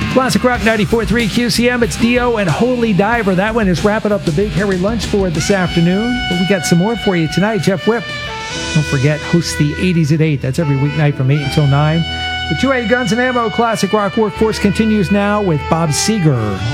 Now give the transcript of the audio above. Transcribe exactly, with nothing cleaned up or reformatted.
Classic Rock ninety-four point three Q C M. It's Dio and Holy Diver. That one is wrapping up the Big Hairy Lunch Board this afternoon. But we got some more for you tonight. Jeff Whip, don't forget, hosts the eighties at eight. That's every weeknight from eight until nine. The two A Guns and Ammo Classic Rock Workforce continues now with Bob Seger.